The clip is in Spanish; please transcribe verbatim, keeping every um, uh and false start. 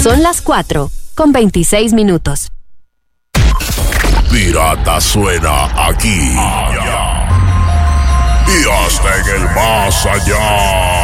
Son las cuatro con veintiséis minutos. Pirata suena aquí y hasta en el más allá.